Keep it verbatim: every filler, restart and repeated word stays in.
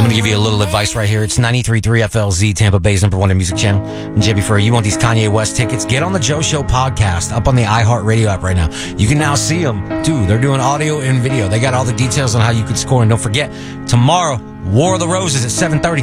going to give you a little advice right here. It's ninety-three point three F L Z, Tampa Bay's number one music channel. And J B Furry, you want these Kanye West tickets? Get on the Joe Show podcast up on the iHeartRadio app right now. You can now see them. Dude, they're doing audio and video. They got all the details on how you could score. And don't forget, tomorrow, War of the Roses at seven thirty.